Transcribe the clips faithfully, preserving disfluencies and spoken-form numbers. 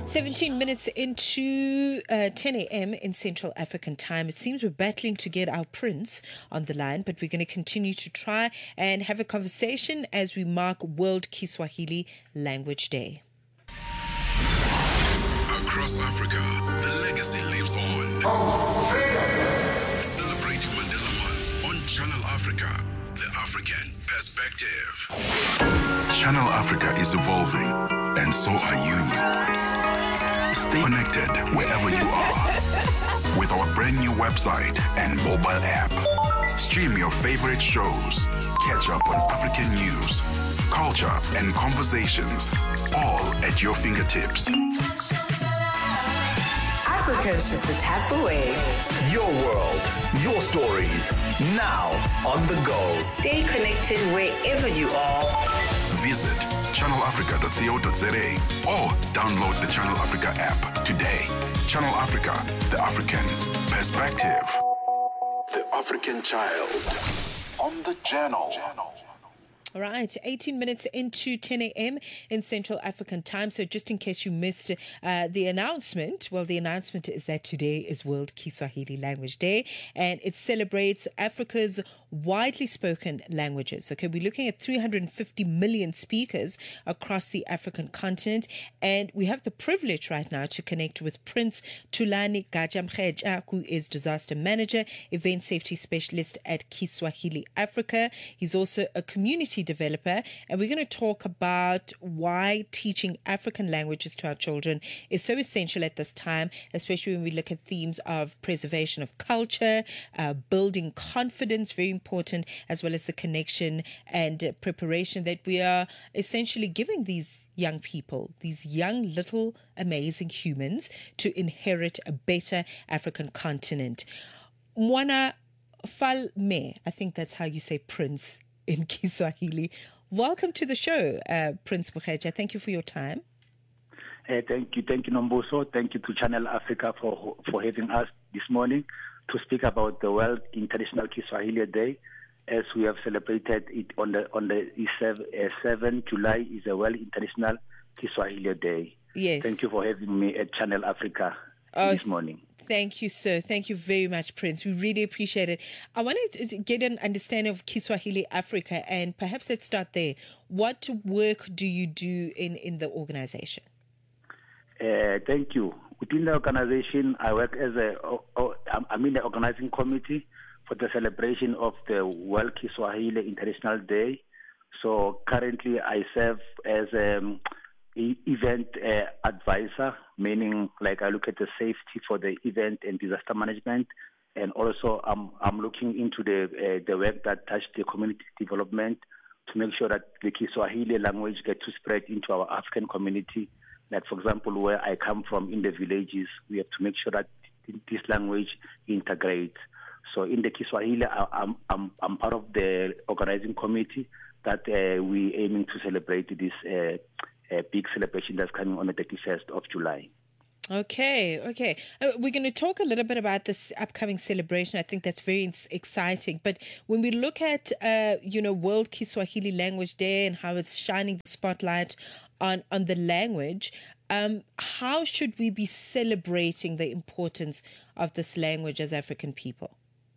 seventeen minutes into uh, ten a.m. in Central African time. It seems we're battling to get our prince on the line, but we're going to continue to try and have a conversation as we mark World Kiswahili Language Day. Across Africa, the legacy lives on. Celebrating Mandela Month on Channel Africa, the African perspective. Channel Africa is evolving, and so are you. Stay connected wherever you are with our brand new website and mobile app. Stream your favorite shows, catch up on African news, culture, and conversations, all at your fingertips. Africa is just a tap away. Your world, your stories, now on the go. Stay connected wherever you are. Visit channel africa dot co dot za or download the Channel Africa app today. Channel Africa, the African perspective. The African child on the channel. All right, eighteen minutes into ten a.m. in Central African time. So just in case you missed uh, the announcement, well, the announcement is that today is World Kiswahili Language Day, and it celebrates Africa's widely spoken languages. Okay, we're looking at three hundred fifty million speakers across the African continent, and we have the privilege right now to connect with Prince Thulani Gajamkheja, who is disaster manager, event safety specialist at Kiswahili Africa. He's also a community developer, and we're going to talk about why teaching African languages to our children is so essential at this time, especially when we look at themes of preservation of culture, uh, building confidence, very important, as well as the connection and uh, preparation that we are essentially giving these young people, these young little amazing humans, to inherit a better African continent. Mwana Falme, I think that's how you say Prince in Kiswahili. Welcome to the show, uh, Prince Mukheja. Thank you for your time. Uh, thank you. Thank you, Nomboso. Thank you to Channel Africa for for having us this morning to speak about the World International Kiswahili Day, as we have celebrated it on the on the seventh of July is a World International Kiswahili Day. Yes. Thank you for having me at Channel Africa oh, this morning. Thank you, sir. Thank you very much, Prince. We really appreciate it. I wanted to get an understanding of Kiswahili Africa, and perhaps let's start there. What work do you do in, in the organization? Uh, thank you. Within the organization, I work as a, oh, oh, I'm in the organizing committee for the celebration of the World Kiswahili International Day. So currently I serve as an event uh, advisor, meaning like I look at the safety for the event and disaster management. And also I'm, I'm looking into the, uh, the work that touches the community development to make sure that the Kiswahili language gets to spread into our African community. Like, for example, where I come from in the villages, we have to make sure that this language integrates. So in the Kiswahili, I'm, I'm, I'm part of the organizing committee that uh, we aiming to celebrate this uh, uh, big celebration that's coming on the thirty-first of July. Okay, okay. Uh, we're going to talk a little bit about this upcoming celebration. I think that's very exciting. But when we look at, uh, you know, World Kiswahili Language Day and how it's shining the spotlight on, on the language, um, how should we be celebrating the importance of this language as African people?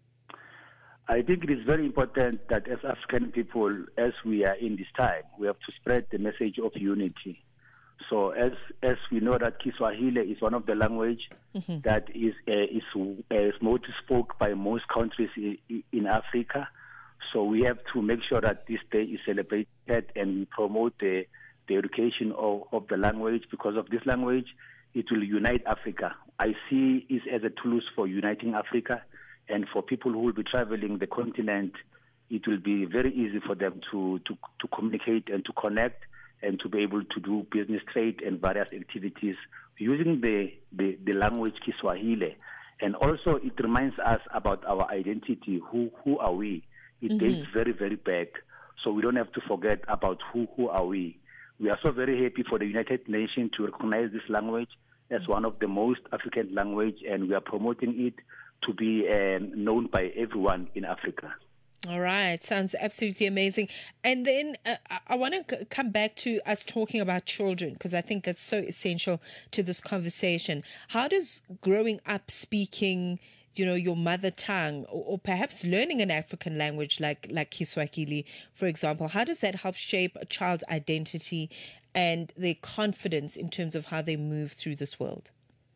I think it is very important that as African people, as we are in this time, we have to spread the message of unity. So as as we know that Kiswahili is one of the language mm-hmm. that is uh, is uh, is most spoke by most countries in, in Africa. So we have to make sure that this day is celebrated and we promote the the education of, of the language, because of this language, it will unite Africa. I see it as a tool for uniting Africa, and for people who will be traveling the continent, it will be very easy for them to, to, to communicate and to connect and to be able to do business, trade, and various activities using the, the, the language Kiswahili. And also it reminds us about our identity. Who who are we? It mm-hmm. dates very, very back. So we don't have to forget about who, who are we. We are so very happy for the United Nations to recognize this language as one of the most African language, and we are promoting it to be um, known by everyone in Africa. All right, sounds absolutely amazing. And then uh, I, I want to c- come back to us talking about children, because I think that's so essential to this conversation. How does growing up speaking, you know, your mother tongue, or, or perhaps learning an African language like like Kiswahili, for example, how does that help shape a child's identity and their confidence in terms of how they move through this world?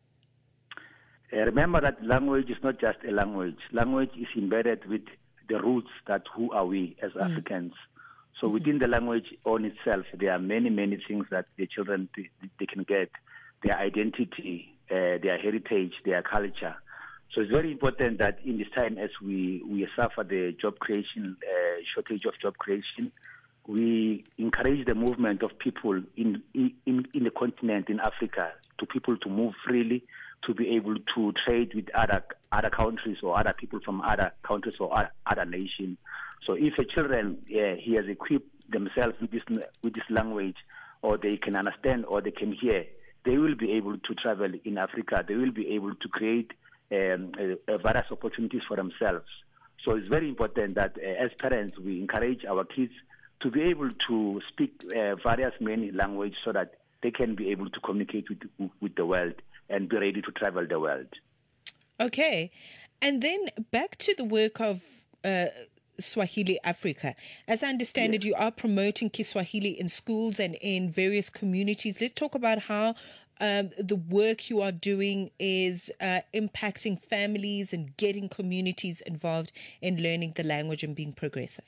Uh, remember that language is not just a language. Language is embedded with the roots that who are we as mm. Africans. So mm-hmm. within the language on itself, there are many, many things that the children, they, they can get. Their identity, uh, their heritage, their culture. So it's very important that in this time as we, we suffer the job creation, uh, shortage of job creation, we encourage the movement of people in, in, in the continent, in Africa, to people to move freely, to be able to trade with other other countries or other people from other countries or other, other nations. So if a children uh, he has equipped themselves with this with this language, or they can understand or they can hear, they will be able to travel in Africa. They will be able to create um, uh, uh, various opportunities for themselves. So it's very important that uh, as parents we encourage our kids to be able to speak uh, various many languages so that they can be able to communicate with with the world and be ready to travel the world. Okay. And then back to the work of uh, Swahili Africa. As I understand yes. it, you are promoting Kiswahili in schools and in various communities. Let's talk about how um, the work you are doing is uh, impacting families and getting communities involved in learning the language and being progressive.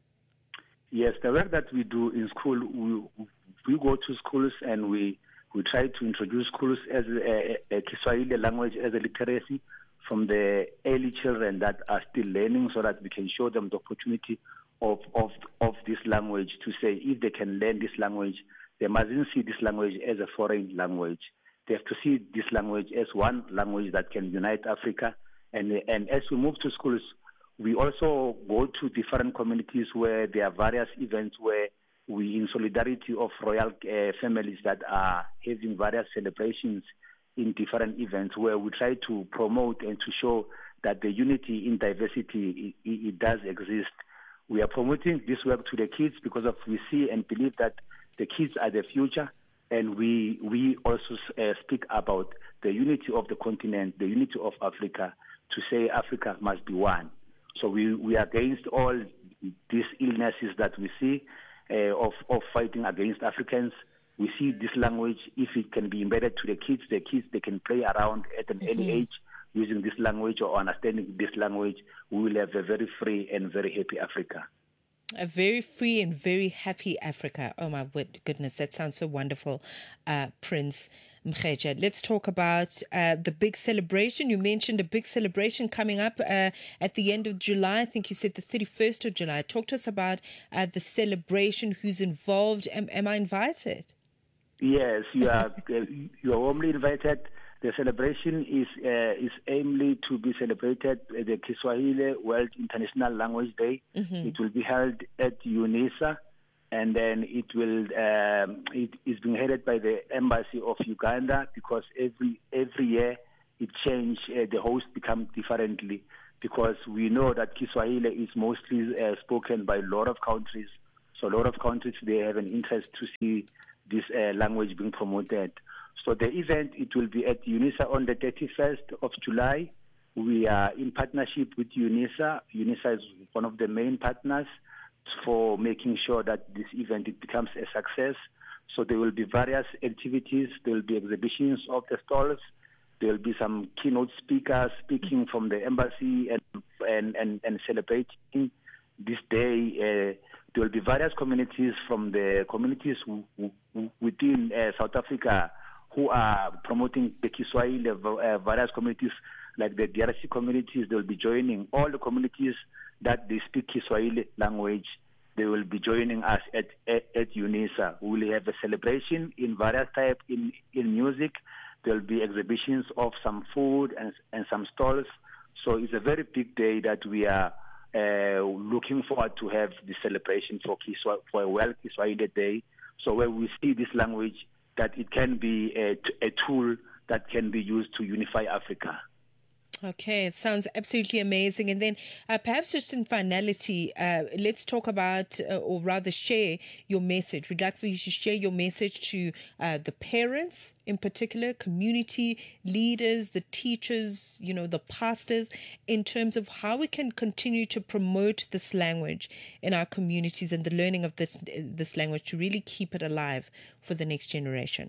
Yes, the work that we do in school, we, we go to schools and we We try to introduce schools as a, a, a Kiswahili language as a literacy from the early children that are still learning, so that we can show them the opportunity of, of, of this language, to say if they can learn this language, they mustn't see this language as a foreign language. They have to see this language as one language that can unite Africa. And, and as we move to schools, we also go to different communities where there are various events where we, in solidarity of royal uh, families that are having various celebrations in different events, where we try to promote and to show that the unity in diversity, it, it does exist. We are promoting this work to the kids because of we see and believe that the kids are the future, and we we also uh, speak about the unity of the continent, the unity of Africa, to say Africa must be one. So we, we are against all these illnesses that we see, Uh, of, of fighting against Africans. We see this language, if it can be embedded to the kids, the kids, they can play around at an mm-hmm. early age using this language or understanding this language. We will have a very free and very happy Africa. A very free and very happy Africa. Oh my goodness, that sounds so wonderful, uh, Prince Mkhetja. Let's talk about uh, the big celebration. You mentioned a big celebration coming up uh, at the end of July. I think you said the thirty-first of July. Talk to us about uh, the celebration, who's involved. Am, am I invited? Yes, you are You are warmly invited. The celebration is uh, is aimly to be celebrated at the Kiswahili World International Language Day. Mm-hmm. It will be held at UNISA. And then it will. Um, it is being headed by the Embassy of Uganda, because every every year it change. Uh, the host become differently, because we know that Kiswahili is mostly uh, spoken by a lot of countries. So a lot of countries, they have an interest to see this uh, language being promoted. So the event, it will be at UNISA on the thirty-first of July. We are in partnership with UNISA. UNISA is one of the main partners for making sure that this event it becomes a success. So there will be various activities. There will be exhibitions of the stalls. There will be some keynote speakers speaking from the embassy and and, and, and celebrating this day. Uh, there will be various communities from the communities w- w- within uh, South Africa who are promoting the Kiswahili, uh, various communities like the D R C communities. They will be joining all the communities that they speak Kiswahili language. They will be joining us at, at, at UNISA. We will have a celebration in various types in, in music. There will be exhibitions of some food and, and some stalls. So it's a very big day that we are uh, looking forward to have this celebration for Kiswa, for a World Kiswahili Day. So where we see this language, that it can be a, a tool that can be used to unify Africa. Okay, it sounds absolutely amazing. And then uh, perhaps just in finality, uh, let's talk about, uh, or rather share your message. We'd like for you to share your message to uh, the parents in particular, community leaders, the teachers, you know, the pastors, in terms of how we can continue to promote this language in our communities and the learning of this, this language to really keep it alive for the next generation.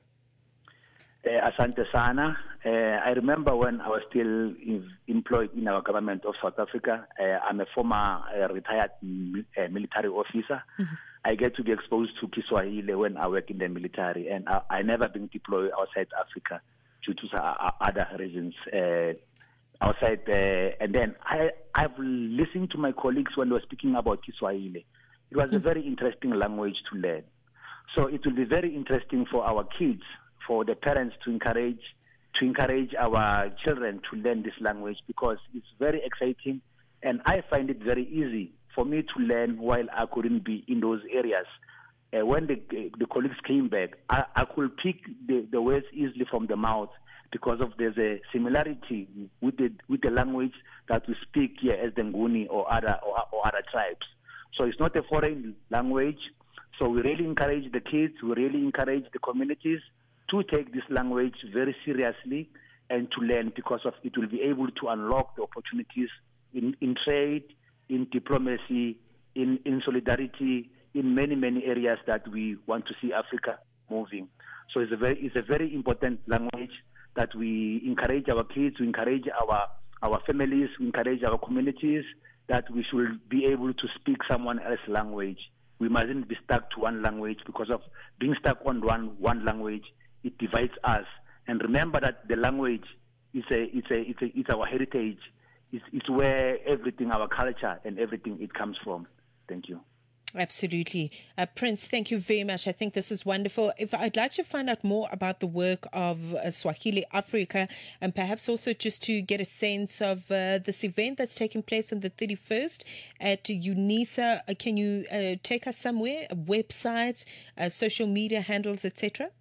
Uh, Asante Sana. Uh, I remember when I was still in, employed in our government of South Africa. Uh, I'm a former uh, retired m- uh, military officer. Mm-hmm. I get to be exposed to Kiswahili when I work in the military, and I, I never been deployed outside Africa due to uh, other reasons uh, outside. Uh, and then I, I've listened to my colleagues when they were speaking about Kiswahili. It was mm-hmm. a very interesting language to learn. So it will be very interesting for our kids, for the parents to encourage to encourage our children to learn this language, because it's very exciting, and I find it very easy for me to learn while I couldn't be in those areas. Uh, when the the colleagues came back, I, I could pick the, the words easily from the mouth, because of there's a similarity with the with the language that we speak here as the Nguni or other or, or other tribes. So it's not a foreign language. So we really encourage the kids, we really encourage the communities to take this language very seriously and to learn, because of it will be able to unlock the opportunities in, in trade, in diplomacy, in, in solidarity, in many, many areas that we want to see Africa moving. So it's a very, it's a very important language that we encourage our kids, we encourage our, our families, we encourage our communities, that we should be able to speak someone else's language. We mustn't be stuck to one language, because of being stuck on one, one language, it divides us. And remember that the language is a, it's a, it's a, it's our heritage. It's, it's where everything, our culture and everything, it comes from. Thank you. Absolutely. Uh, Prince, thank you very much. I think this is wonderful. If I'd like to find out more about the work of uh, Swahili Africa, and perhaps also just to get a sense of uh, this event that's taking place on the thirty-first at UNISA, uh, can you uh, take us somewhere, a website, uh, social media handles, et cetera?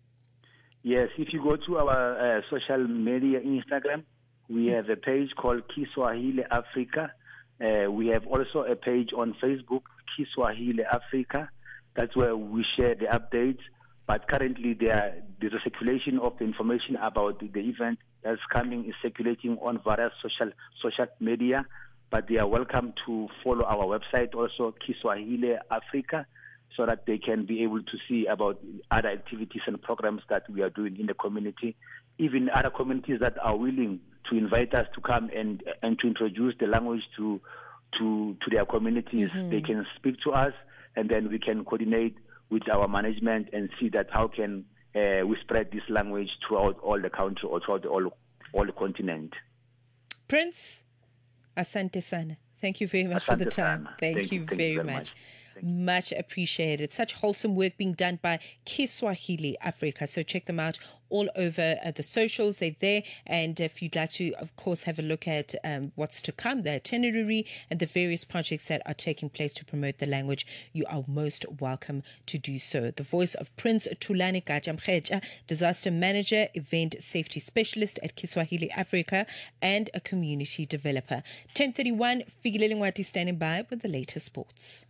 Yes, if you go to our uh, social media, Instagram, we have a page called Kiswahili Africa. Uh, we have also a page on Facebook, Kiswahili Africa. That's where we share the updates. But currently, there there's a circulation of the information about the, the event that's coming, is circulating on various social social media. But they are welcome to follow our website also, Kiswahili Africa, so that they can be able to see about other activities and programs that we are doing in the community. Even other communities that are willing to invite us to come and and to introduce the language to to to their communities, mm-hmm. they can speak to us, and then we can coordinate with our management and see that how can uh, we spread this language throughout all the country or throughout all all the continent. Prince, asante sana. Thank you very much asante for the time. Thank, thank you, you thank very, you very much. much. Much appreciated. Such wholesome work being done by Kiswahili Africa. So check them out all over uh, the socials. They're there. And if you'd like to, of course, have a look at um, what's to come, the itinerary and the various projects that are taking place to promote the language, you are most welcome to do so. The voice of Prince Thulani Gajamkheja, disaster manager, event safety specialist at Kiswahili Africa, and a community developer. ten thirty-one, Figilele Ngwati standing by with the latest sports.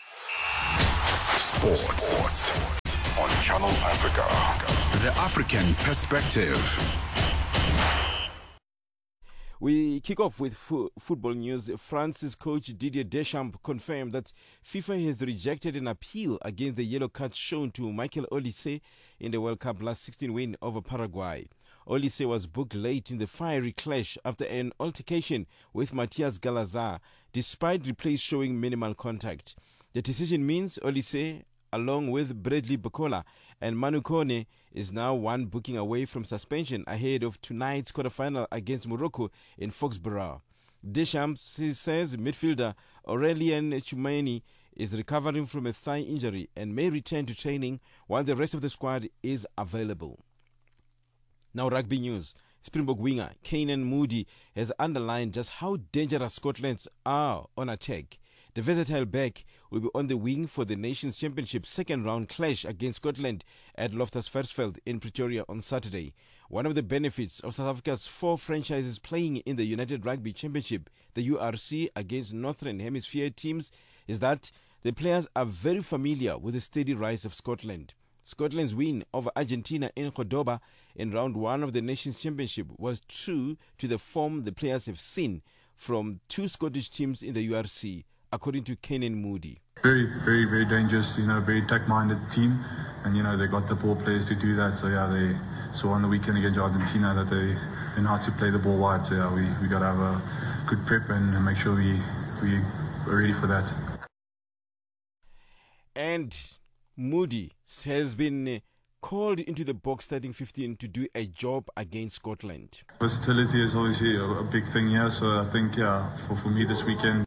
Sports. Sports on Channel Africa. The African Perspective. We kick off with fo- football news. France's coach Didier Deschamps confirmed that FIFA has rejected an appeal against the yellow card shown to Michael Olise in the World Cup last sixteen win over Paraguay. Olise was booked late in the fiery clash after an altercation with Matthias Galazar, despite replays showing minimal contact. The decision means Olise, along with Bradley Bacola and Manu Kone, is now one booking away from suspension ahead of tonight's quarterfinal against Morocco in Foxborough. Deschamps says midfielder Aurelien Tchouameni is recovering from a thigh injury and may return to training while the rest of the squad is available. Now rugby news. Springbok winger Keenan Moody has underlined just how dangerous Scotland are on attack. The versatile back, will be on the wing for the Nations Championship second round clash against Scotland at Loftus Versfeld in Pretoria on Saturday. One of the benefits of South Africa's four franchises playing in the United Rugby Championship, the U R C, against Northern Hemisphere teams, is that the players are very familiar with the steady rise of Scotland. Scotland's win over Argentina in Cordoba in round one of the Nations Championship was true to the form the players have seen from two Scottish teams in the U R C, according to Kenan Moody. Very, very, very dangerous, you know, very tech-minded team. And, you know, they got the ball players to do that. So, yeah, they saw on the weekend against Argentina that they, they know how to play the ball wide. So, yeah, we, we got to have a good prep and make sure we, we are ready for that. And Moody has been called into the box starting fifteen to do a job against Scotland. Versatility is obviously a, a big thing here, so I think, yeah, for, for me this weekend,